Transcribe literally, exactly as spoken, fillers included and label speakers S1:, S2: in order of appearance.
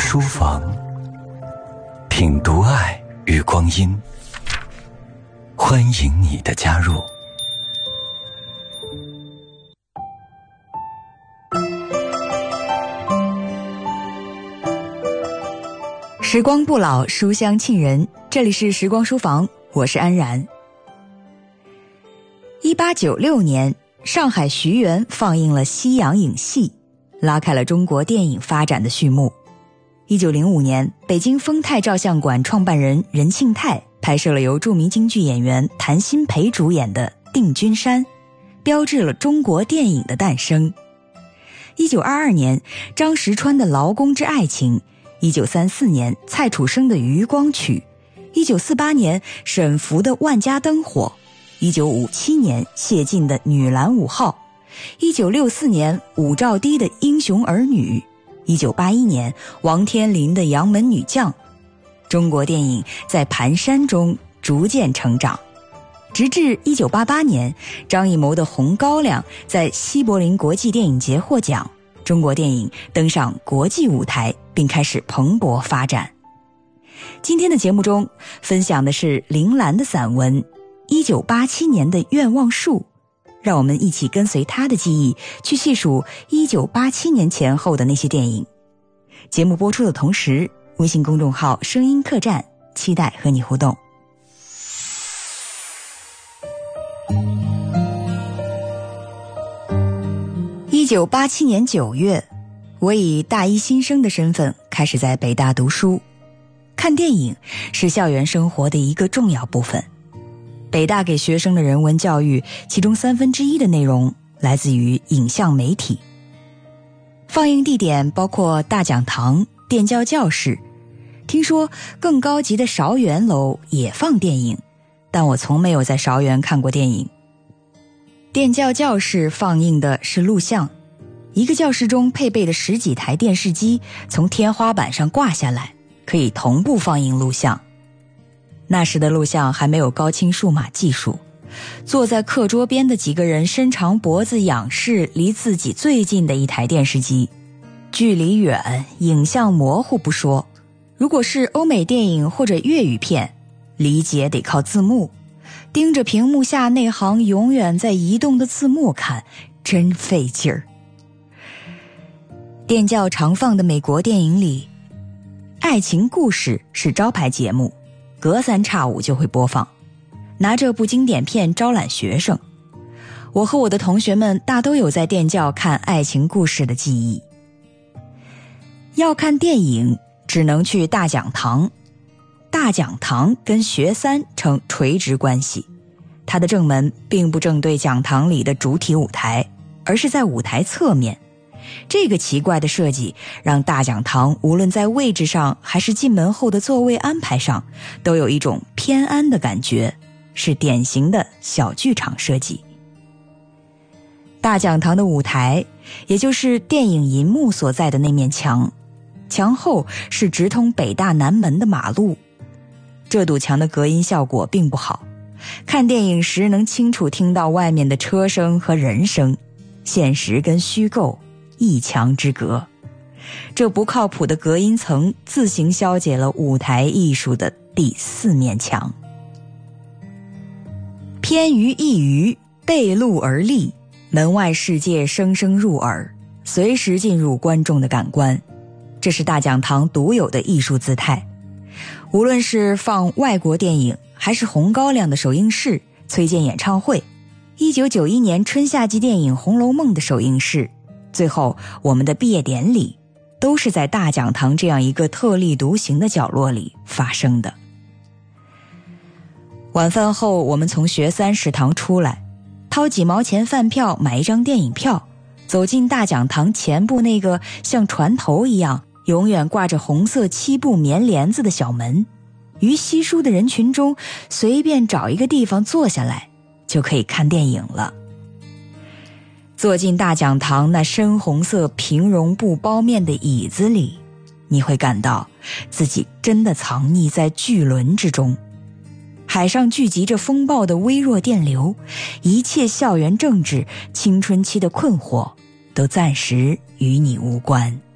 S1: 书房，品读爱与光阴。欢迎你的加入。
S2: 时光不老，书香沁人。这里是时光书房，我是安然。一八九六年，上海徐园放映了西洋影戏，拉开了中国电影发展的序幕。一九零五年，北京丰泰照相馆创办人任庆泰拍摄了由著名京剧演员谭鑫培主演的《定军山》，标志了中国电影的诞生。一九二二年，张石川的《劳工之爱情》，一九三四年，蔡楚生的《渔光曲》，一九四八年，沈复的《万家灯火》，一九五七年，谢晋的《女篮五号》，一九六四年，武曌堤的《英雄儿女》，一九八一年，王天林的《杨门女将》。中国电影在蹒跚中逐渐成长，直至一九八八年，张艺谋的《红高粱》在西柏林国际电影节获奖，中国电影登上国际舞台，并开始蓬勃发展。今天的节目中分享的是林兰的散文一九八七年的愿望树，让我们一起跟随他的记忆去细数一九八七年前后的那些电影。节目播出的同时，微信公众号声音客栈期待和你互动。一九八七年九月，我以大一新生的身份开始在北大读书。看电影是校园生活的一个重要部分。北大给学生的人文教育，其中三分之一的内容来自于影像媒体。放映地点包括大讲堂、电教教室，听说更高级的韶园楼也放电影，但我从没有在韶园看过电影。电教教室放映的是录像，一个教室中配备的十几台电视机从天花板上挂下来，可以同步放映录像。那时的录像还没有高清数码技术，坐在课桌边的几个人伸长脖子仰视离自己最近的一台电视机，距离远，影像模糊不说，如果是欧美电影或者粤语片，理解得靠字幕，盯着屏幕下那行永远在移动的字幕看，真费劲儿。电教常放的美国电影里，爱情故事是招牌节目，隔三差五就会播放，拿这部经典片招揽学生。我和我的同学们大都有在电教看爱情故事的记忆。要看电影只能去大讲堂，大讲堂跟学三呈垂直关系，它的正门并不正对讲堂里的主体舞台，而是在舞台侧面。这个奇怪的设计让大讲堂无论在位置上还是进门后的座位安排上都有一种偏安的感觉，是典型的小剧场设计。大讲堂的舞台，也就是电影银幕所在的那面墙，墙后是直通北大南门的马路。这堵墙的隔音效果并不好，看电影时能清楚听到外面的车声和人声，现实跟虚构一墙之隔。这不靠谱的隔音层自行消解了舞台艺术的第四面墙。偏于一隅，背路而立，门外世界声声入耳，随时进入观众的感官。这是大讲堂独有的艺术姿态。无论是放外国电影，还是红高粱的首映式、崔健演唱会，一九九一年春夏季电影《红楼梦》的首映式，最后我们的毕业典礼，都是在大讲堂这样一个特立独行的角落里发生的。晚饭后，我们从学三食堂出来，掏几毛钱饭票买一张电影票，走进大讲堂前部那个像船头一样永远挂着红色漆布棉帘子的小门，于稀疏的人群中随便找一个地方坐下来，就可以看电影了。坐进大讲堂那深红色平绒布包面的椅子里，你会感到自己真的藏匿在巨轮之中。海上聚集着风暴的微弱电流，一切校园政治、青春期的困惑都暂时与你无关。